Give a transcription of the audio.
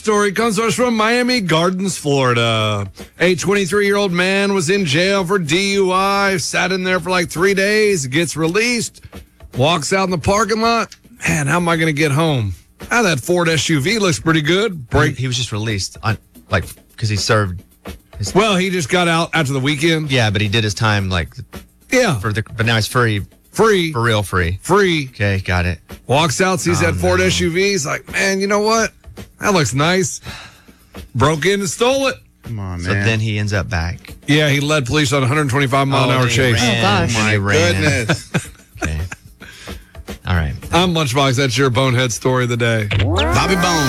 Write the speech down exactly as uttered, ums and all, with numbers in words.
story comes to us from Miami Gardens, Florida. A twenty-three-year-old man was in jail for D U I, sat in there for like three days, gets released, walks out in the parking lot. Man, how am I going to get home? Ah, that Ford S U V looks pretty good. Break. He was just released, on, like, because he served. His, well, he just got out after the weekend. Yeah, but he did his time, like, yeah. For the, but now he's free. Free. For real free. Free. Okay, got it. Walks out, sees oh, that Ford no. S U V. He's like, man, you know what? That looks nice. Broke in and stole it. Come on, man. So then he ends up back. Yeah, he led police on a one twenty-five mile an oh, hour chase. Ran, oh, gosh. My goodness. Okay. All right. I'm Lunchbox. That's your bonehead story of the day. Bobby Bone.